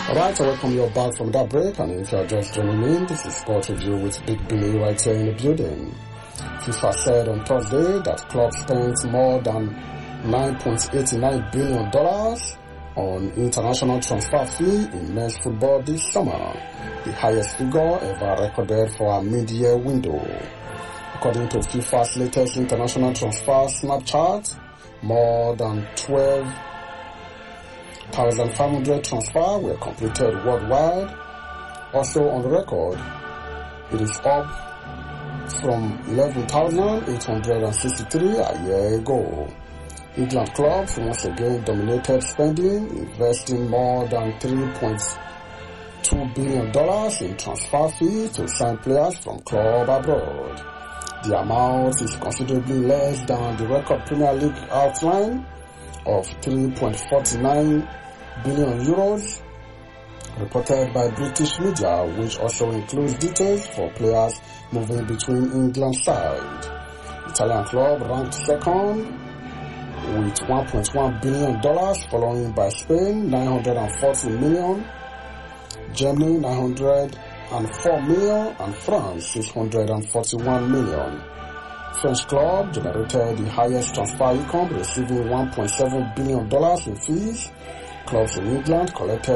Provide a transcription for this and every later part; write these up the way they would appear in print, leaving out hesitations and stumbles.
Alright, I welcome you back from that break, and if you're just joining in, this is Sport Review with Big Billy right here in the building. FIFA said on Thursday that club spent more than $9.89 billion on international transfer fee in men's football this summer, the highest figure ever recorded for a mid-year window. According to FIFA's latest international transfer snapshot, more than 12,500 transfers were completed worldwide. Also on the record, it is up from 11,863 a year ago. England clubs once again dominated spending, investing more than $3.2 billion in transfer fees to sign players from clubs abroad. The amount is considerably less than the record Premier League outline of 3.49 billion euros, reported by British media, which also includes details for players moving between England sides. Italian club ranked second with $1.1 billion, following by Spain, $940 million, Germany, $904 million, and France, $641 million. French club generated the highest transfer income, receiving $1.7 billion in fees. Clubs in England collected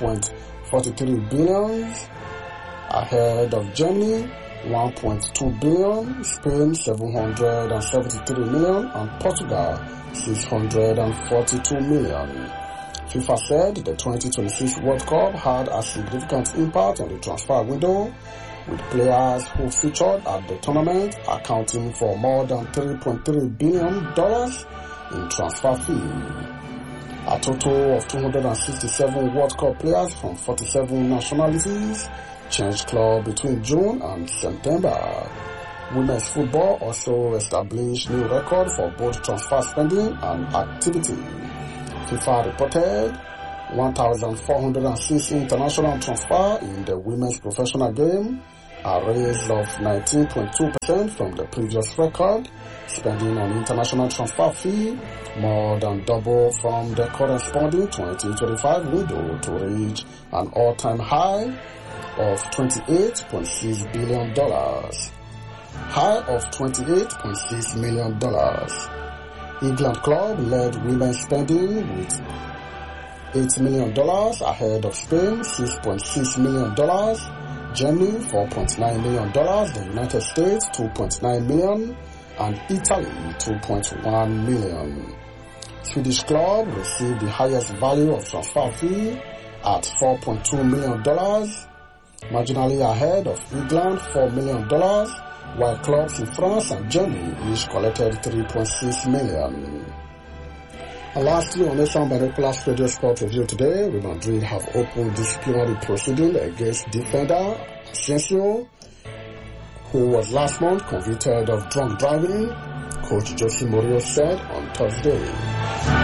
$1.43 billion, ahead of Germany, $1.2 billion, Spain, $773 million, and Portugal, $642 million. FIFA said the 2026 World Cup had a significant impact on the transfer window, with players who featured at the tournament accounting for more than $3.3 billion in transfer fee. A total of 267 World Cup players from 47 nationalities changed club between June and September. Women's football also established new record for both transfer spending and activity. FIFA reported 1,406 international transfer in the women's professional game, a raise of 19.2% from the previous record. Spending on international transfer fee more than double from the corresponding 2025 window to reach an all-time high of $28.6 billion. High of $28.6 million. England club led women's spending with $8 million, ahead of Spain, $6.6 million, Germany, $4.9 million, the United States, $2.9 million, and Italy, $2.1 million. Swedish club received the highest value of transfer fee at $4.2 million, marginally ahead of England, $4 million, while clubs in France and Germany each collected $3.6 million. And lastly, on Nation Binoculars Radio Sport Review today, Real Madrid have opened disciplinary proceeding against defender Asensio, who was last month convicted of drunk driving, Coach Jose Mourinho said on Thursday.